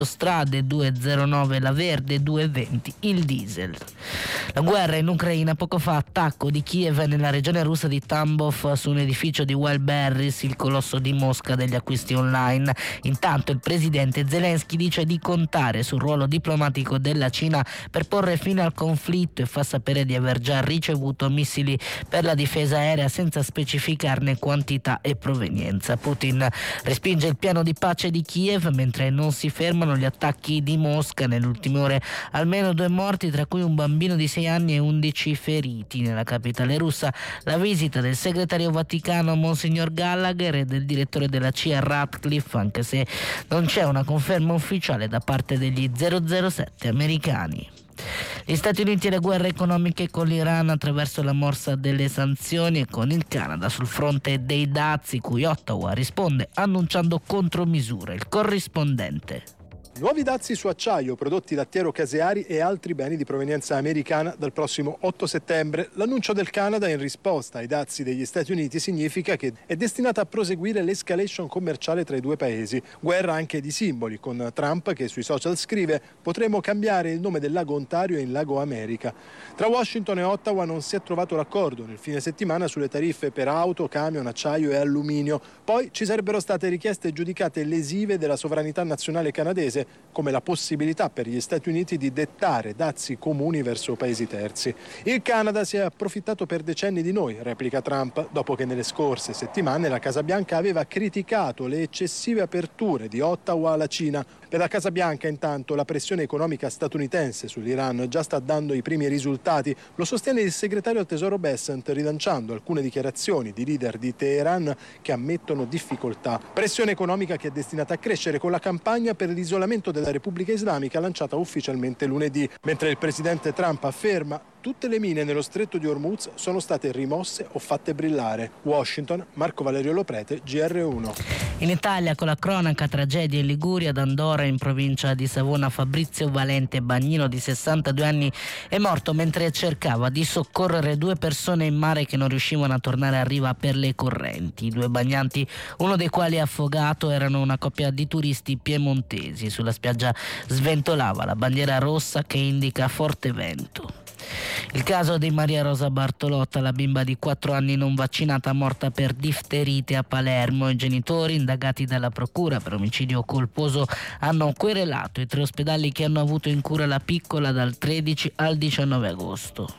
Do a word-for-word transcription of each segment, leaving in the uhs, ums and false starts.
strade, due virgola zero nove la verde, due virgola venti il diesel. La guerra in Ucraina, poco fa attacco di Kiev nella regione russa di Tambov su un edificio di Wildberries, il colosso di Mosca degli acquisti online. Intanto il presidente Zelensky dice di contare sul ruolo diplomatico della Cina per porre fine al conflitto e fa sapere di aver già ricevuto missili per la difesa aerea senza specificarne quantità e provenienza. Putin respinge il piano di pace di Kiev mentre non si fermano gli attacchi di Mosca. Nelle ultime ore almeno due morti, tra cui un bambino di sei anni e undici feriti. Nella capitale russa la visita del segretario vaticano Monsignor Gallagher e del direttore della C I A Ratcliffe, anche se non c'è una conferma ufficiale da parte degli zero zero sette americani. Gli Stati Uniti e le guerre economiche con l'Iran attraverso la morsa delle sanzioni e con il Canada sul fronte dei dazi, cui Ottawa risponde annunciando contromisure. Il corrispondente. Nuovi dazi su acciaio, prodotti lattiero-caseari e altri beni di provenienza americana dal prossimo otto settembre. L'annuncio del Canada in risposta ai dazi degli Stati Uniti significa che è destinata a proseguire l'escalation commerciale tra i due paesi. Guerra anche di simboli, con Trump che sui social scrive: potremo cambiare il nome del lago Ontario in Lago America. Tra Washington e Ottawa non si è trovato l'accordo nel fine settimana sulle tariffe per auto, camion, acciaio e alluminio. Poi ci sarebbero state richieste giudicate lesive della sovranità nazionale canadese, come la possibilità per gli Stati Uniti di dettare dazi comuni verso paesi terzi. Il Canada si è approfittato per decenni di noi, replica Trump, dopo che nelle scorse settimane la Casa Bianca aveva criticato le eccessive aperture di Ottawa alla Cina. Per la Casa Bianca, intanto, la pressione economica statunitense sull'Iran già sta dando i primi risultati. Lo sostiene il segretario al Tesoro Bessent, rilanciando alcune dichiarazioni di leader di Teheran che ammettono difficoltà. Pressione economica che è destinata a crescere con la campagna per l'isolamento della Repubblica Islamica lanciata ufficialmente lunedì, mentre il presidente Trump afferma: tutte le mine nello stretto di Hormuz sono state rimosse o fatte brillare. Washington, Marco Valerio Loprete, G R uno. In Italia, con la cronaca, tragedia in Liguria, ad Andorra, in provincia di Savona, Fabrizio Valente Bagnino, di sessantadue anni, è morto mentre cercava di soccorrere due persone in mare che non riuscivano a tornare a riva per le correnti. I due bagnanti, uno dei quali affogato, erano una coppia di turisti piemontesi. Sulla spiaggia sventolava la bandiera rossa che indica forte vento. Il caso di Maria Rosa Bartolotta, la bimba di quattro anni non vaccinata morta per difterite a Palermo. I genitori, indagati dalla procura per omicidio colposo, hanno querelato i tre ospedali che hanno avuto in cura la piccola dal tredici al diciannove agosto.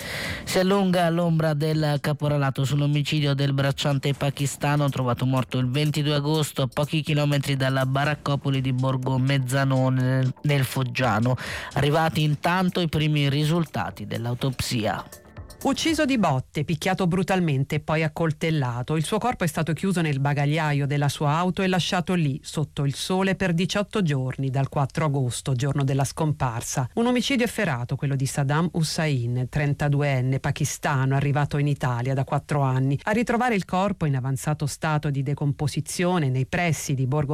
Si allunga l'ombra del caporalato sull'omicidio del bracciante pakistano trovato morto il ventidue agosto a pochi chilometri dalla baraccopoli di Borgo Mezzanone nel Foggiano. Arrivati intanto i primi risultati dell'autopsia. Ucciso di botte, picchiato brutalmente e poi accoltellato. Il suo corpo è stato chiuso nel bagagliaio della sua auto e lasciato lì, sotto il sole, per diciotto giorni, dal quattro agosto, giorno della scomparsa. Un omicidio efferato, quello di Saddam Hussein, trentaduenne, pakistano, arrivato in Italia da quattro anni. A ritrovare il corpo in avanzato stato di decomposizione nei pressi di Borgo